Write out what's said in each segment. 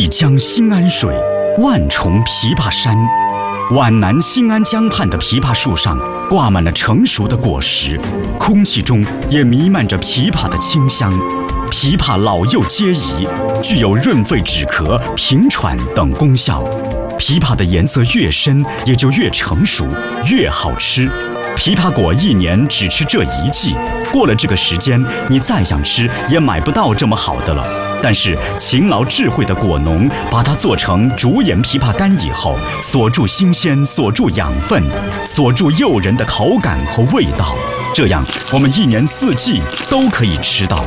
江新安水，万重枇杷山。皖南新安江畔的枇杷树上挂满了成熟的果实，空气中也弥漫着枇杷的清香。枇杷老幼皆宜，具有润肺止咳、平喘等功效。枇杷的颜色越深，也就越成熟，越好吃。枇杷果一年只吃这一季，过了这个时间，你再想吃也买不到这么好的了。但是勤劳智慧的果农把它做成竹盐枇杷干以后，锁住新鲜，锁住养分，锁住诱人的口感和味道，这样我们一年四季都可以吃到。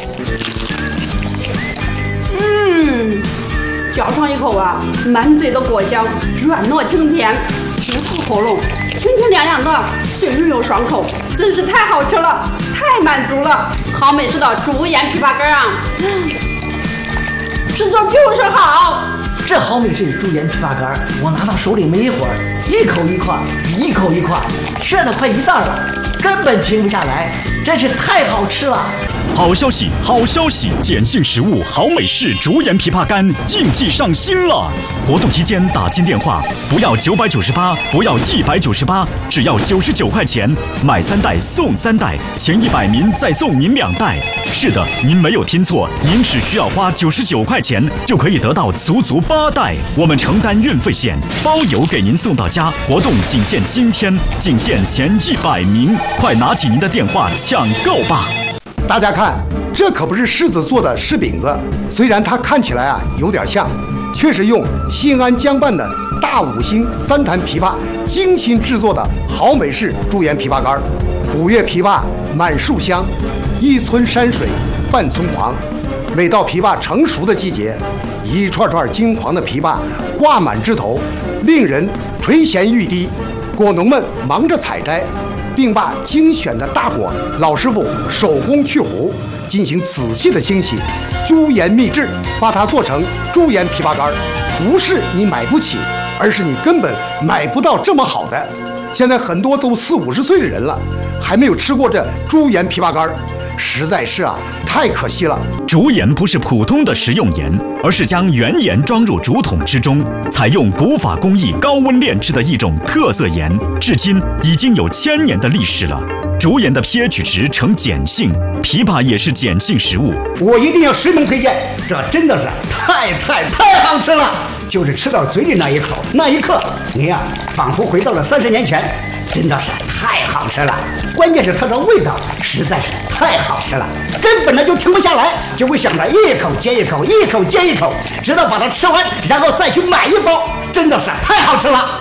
嚼上一口啊，满嘴的果香，软糯清甜，直刺喉咙，清清凉凉的，水润又爽口，真是太好吃了，太满足了。好美式的竹盐枇杷干啊，制作就是好。 这好美式竹盐枇杷干，我拿到手里没一会儿，一口一块，一口一块，炫得快一袋了，根本停不下来，真是太好吃了。 好消息，好消息！碱性食物好美式竹盐枇杷干应季上新了！活动期间打进电话，不要998，不要198，只要99块钱，买3袋送3袋，前100名再送您2袋。是的，您没有听错，您只需要花99块钱就可以得到足8袋。我们承担运费险，包邮给您送到家。活动仅限今天，仅限前100名，快拿起您的电话抢购吧！ 大家看，这可不是柿子做的柿饼子，虽然它看起来有点像，却是用新安江畔的大5星3坛枇杷精心制作的好美式竹盐枇杷干。5月枇杷满树香，一村山水半村黄。每到枇杷成熟的季节，一串串金黄的枇杷挂满枝头，令人垂涎欲滴。果农们忙着采摘，并把精选的大果老师傅手工去核，进行仔细的清洗，朱盐秘制，把它做成竹盐枇杷干。不是你买不起，而是你根本买不到这么好的。现在很多都40、50岁的人了，还没有吃过这竹盐枇杷干，实在是太可惜了。 竹盐不是普通的食用盐，而是将原盐装入竹筒之中，采用古法工艺高温炼制的一种特色盐，至今已经有1000年的历史了。竹盐的 pH 值呈碱性，枇杷也是碱性食物。 我一定要实名推荐，这真的是太好吃了！就是吃到嘴里那一口，那一刻，你仿佛回到了30年前，真的是太好吃了。关键是它的味道实在是太好吃了，根本就停不下来，就会想着一口接一口，一口接一口，直到把它吃完，然后再去买一包，真的是太好吃了。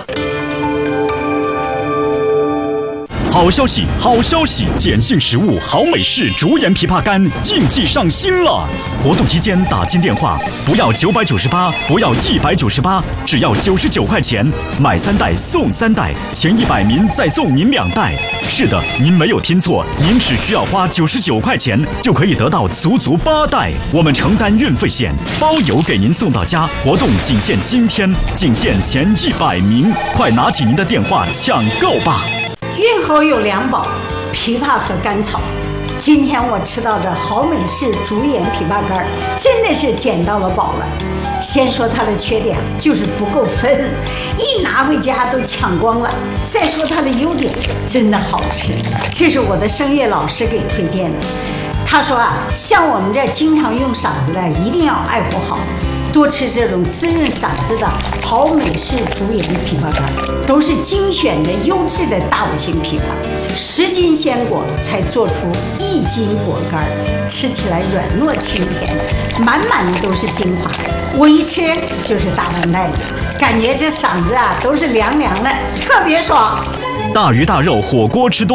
好消息，好消息！碱性食物好美式竹盐枇杷干应季上新了！活动期间打进电话，不要998，不要198，只要99块钱，买3袋送3袋，前100名再送您2袋。是的，您没有听错，您只需要花99块钱就可以得到足8袋。我们承担运费险，包邮给您送到家。活动仅限今天，仅限前100名，快拿起您的电话抢购吧！ 运后有2宝，枇杷和甘草。今天我吃到这好美式竹盐枇杷干，真的是捡到了宝了。先说它的缺点，就是不够分，一拿回家都抢光了。再说它的优点，真的好吃。这是我的声乐老师给推荐的，他说像我们这经常用嗓子的，一定要爱护好。多吃这种滋润嗓子的好美式竹盐枇杷干，都是精选的优质的大5星枇杷，10斤鲜果才做出1斤果干，吃起来软糯清甜，满满的都是精华。我一吃就是大半袋子，感觉这嗓子都是凉凉的，特别爽。 大鱼大肉火锅吃多